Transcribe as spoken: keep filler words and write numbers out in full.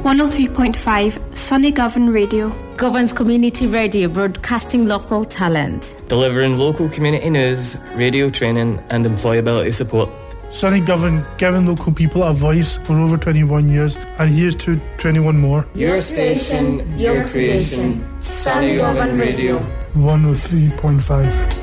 one oh three point five Sunny Govan Radio. Govan's Community Radio, broadcasting local talent. Delivering local community news, radio training and employability support. Sunny Govan, giving local people a voice for over twenty-one years, and here's to twenty-one more. Your station, your creation, Sunny Govan Radio. one oh three point five